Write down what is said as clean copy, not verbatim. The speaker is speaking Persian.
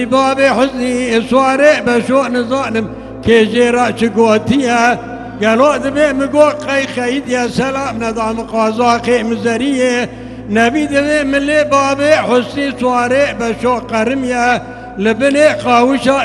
بابي حزني سواري بشو نظالم كيجيرا شقوتيا قالوا دبي مقو قي خيد يا سلام نظام قازاقي مزريه نبي دبي ملي بابي حسني سواري بشو قرميا لبني قاوشا